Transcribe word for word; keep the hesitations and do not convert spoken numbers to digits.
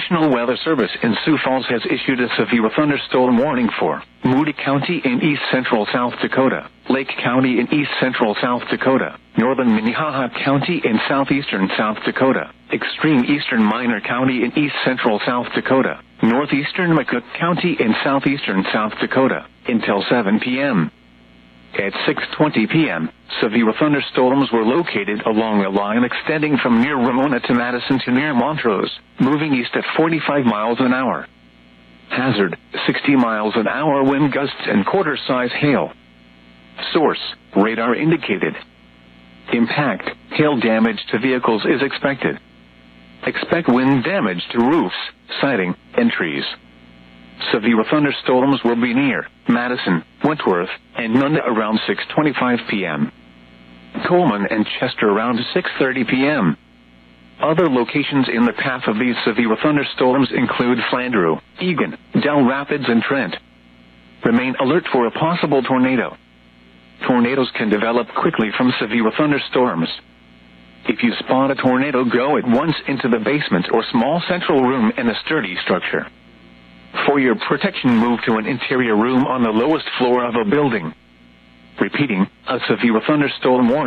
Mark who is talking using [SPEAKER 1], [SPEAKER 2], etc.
[SPEAKER 1] National Weather Service in Sioux Falls has issued a severe thunderstorm warning for Moody County in east central South Dakota, Lake County in east central South Dakota, northern Minnehaha County in southeastern South Dakota, extreme eastern Minor County in east central South Dakota, northeastern McCook County in southeastern South Dakota, until seven p m At six twenty p m, severe thunderstorms were located along a line extending from near Ramona to Madison to near Montrose, moving east at forty-five miles an hour. Hazard, sixty miles an hour wind gusts and quarter-size hail. Source, radar indicated. Impact, hail damage to vehicles is expected. Expect wind damage to roofs, siding, and trees. Severe thunderstorms will be near Madison, Wentworth, and Nunn around six twenty-five p m Coleman and Chester around six thirty p m Other locations in the path of these severe thunderstorms include Flandreau, Eagan, Dell Rapids, and Trent. Remain alert for a possible tornado. Tornadoes can develop quickly from severe thunderstorms. If you spot a tornado, go at once into the basement or small central room in a sturdy structure. For your protection, move to an interior room on the lowest floor of a building. Repeating, a severe thunderstorm warning